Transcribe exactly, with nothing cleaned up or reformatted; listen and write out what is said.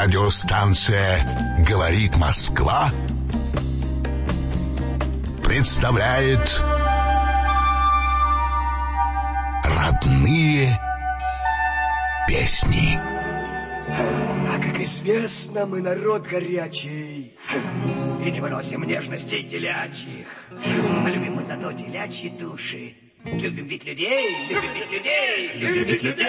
Радиостанция «Говорит Москва» представляет родные песни. А как известно, мы народ горячий и не выносим нежностей телячьих. А любим мы зато телячьи души. Любим ведь людей, любим ведь людей, любим ведь людей.